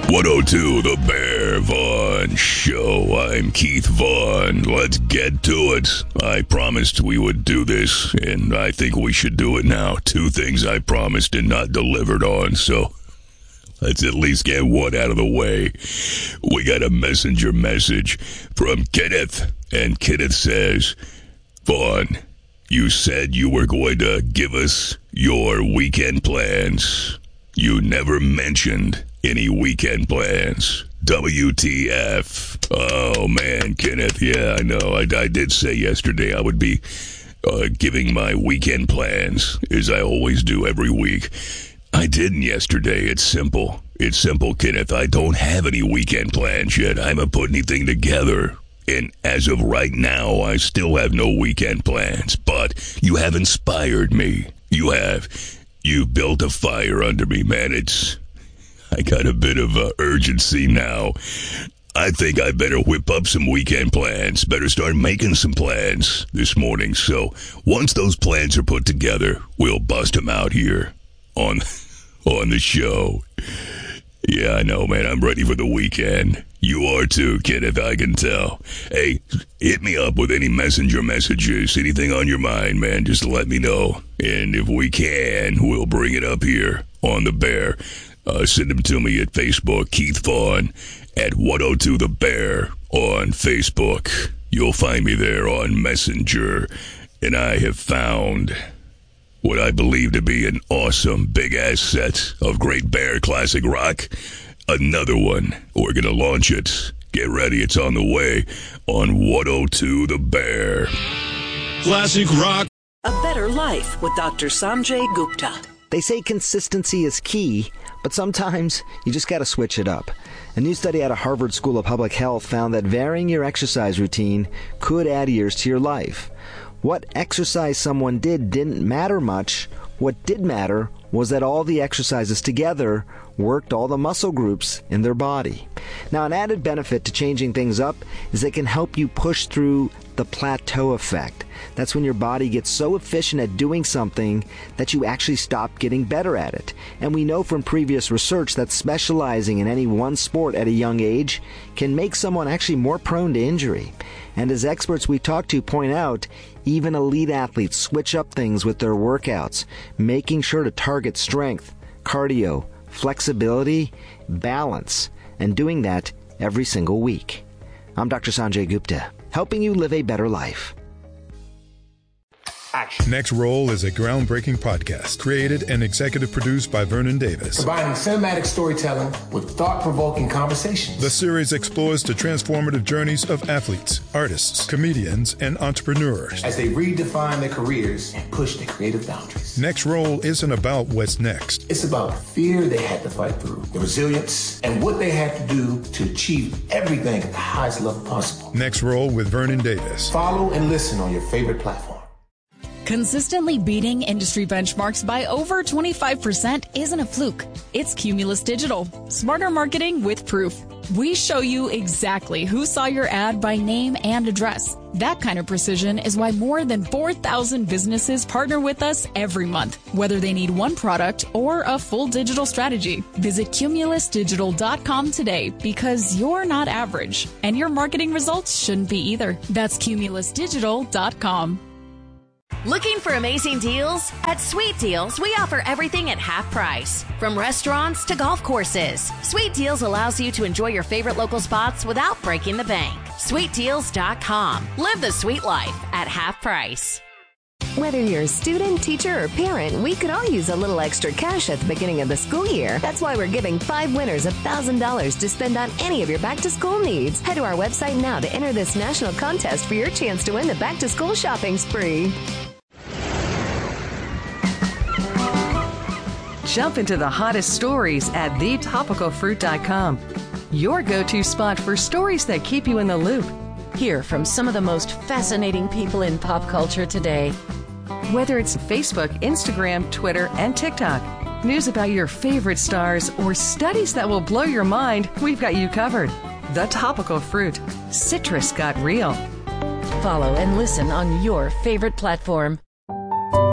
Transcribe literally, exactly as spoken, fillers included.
one oh two The Bear Vaughn Show. I'm Keith Vaughn. Let's get to it. I promised we would do this, and I think we should do it now. Two things I promised and not delivered on, so let's at least get one out of the way. We got a messenger message from Kenneth, and Kenneth says, Vaughn, you said you were going to give us your weekend plans. You never mentioned any weekend plans. W T F. Oh, man, Kenneth, yeah, I know. I, I did say yesterday I would be uh, giving my weekend plans, as I always do every week. I didn't yesterday. It's simple. It's simple, Kenneth. I don't have any weekend plans yet. I haven't put anything together. And as of right now, I still have no weekend plans. But you have inspired me. You have. You built a fire under me, man. It's... I got a bit of uh, urgency now. I think I better whip up some weekend plans. Better start making some plans this morning. So once those plans are put together, we'll bust them out here on, on the show. Yeah, I know, man. I'm ready for the weekend. You are too, Kenneth, I can tell. Hey, hit me up with any messenger messages. Anything on your mind, man, just let me know. And if we can, we'll bring it up here on The Bear. Uh, send them to me at Facebook, Keith Vaughn, at one oh two The Bear on Facebook. You'll find me there on Messenger. And I have found what I believe to be an awesome big-ass set of great Bear classic rock. Another one. We're going to launch it. Get ready. It's on the way on one oh two The Bear. Classic rock. A Better Life with Doctor Sanjay Gupta. They say consistency is key, but sometimes you just got to switch it up. A new study out of Harvard School of Public Health found that varying your exercise routine could add years to your life. What exercise someone did didn't matter much. What did matter was that all the exercises together worked all the muscle groups in their body. Now, an added benefit to changing things up is it can help you push through the plateau effect. That's when your body gets so efficient at doing something that you actually stop getting better at it. And we know from previous research that specializing in any one sport at a young age can make someone actually more prone to injury. And as experts we talk to point out, even elite athletes switch up things with their workouts, making sure to target strength, cardio, flexibility, balance, and doing that every single week. I'm Doctor Sanjay Gupta, helping you live a better life. Action. Next Roll is a groundbreaking podcast created and executive produced by Vernon Davis. Combining cinematic storytelling with thought-provoking conversations. The series explores the transformative journeys of athletes, artists, comedians, and entrepreneurs as they redefine their careers and push their creative boundaries. Next Roll isn't about what's next. It's about the fear they had to fight through, the resilience, and what they had to do to achieve everything at the highest level possible. Next Roll with Vernon Davis. Follow and listen on your favorite platform. Consistently beating industry benchmarks by over twenty-five percent isn't a fluke. It's Cumulus Digital. Smarter marketing with proof. We show you exactly who saw your ad by name and address. That kind of precision is why more than four thousand businesses partner with us every month, whether they need one product or a full digital strategy. Visit cumulus digital dot com today because you're not average, and your marketing results shouldn't be either. That's cumulus digital dot com. Looking for amazing deals? At Sweet Deals, we offer everything at half price. From restaurants to golf courses, Sweet Deals allows you to enjoy your favorite local spots without breaking the bank. sweet deals dot com. Live the sweet life at half price. Whether you're a student, teacher, or parent, we could all use a little extra cash at the beginning of the school year. That's why we're giving five winners one thousand dollars to spend on any of your back-to-school needs. Head to our website now to enter this national contest for your chance to win the back-to-school shopping spree. Jump into the hottest stories at the topical fruit dot com. Your go-to spot for stories that keep you in the loop. Hear from some of the most fascinating people in pop culture today. Whether it's Facebook, Instagram, Twitter, and TikTok, news about your favorite stars, or studies that will blow your mind, we've got you covered. The Topical Fruit. Citrus got real. Follow and listen on your favorite platform.